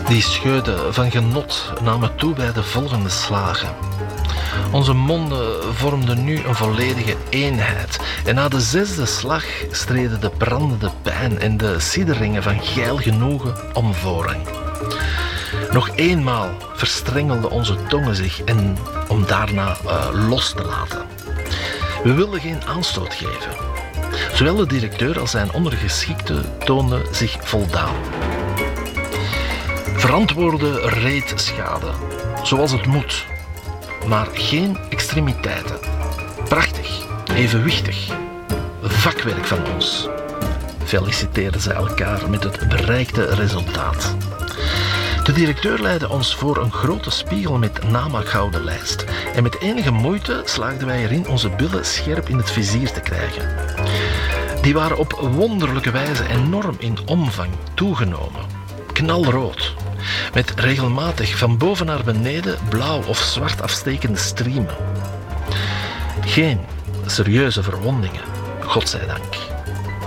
Die scheuden van genot namen toe bij de volgende slagen. Onze monden vormden nu een volledige eenheid. En na de 6e slag streden de brandende pijn en de sidderingen van geil genoegen om voorrang. Nog eenmaal verstrengelden onze tongen zich en om daarna los te laten. We wilden geen aanstoot geven. Zowel de directeur als zijn ondergeschikte toonden zich voldaan. Verantwoorde reed schade, zoals het moet, maar geen extremiteiten. Prachtig, evenwichtig, vakwerk van ons. Feliciteerden ze elkaar met het bereikte resultaat. De directeur leidde ons voor een grote spiegel met namaakgouden lijst. En met enige moeite slaagden wij erin onze billen scherp in het vizier te krijgen. Die waren op wonderlijke wijze enorm in omvang toegenomen. Knalrood. Met regelmatig van boven naar beneden blauw of zwart afstekende striemen. Geen serieuze verwondingen, godzijdank.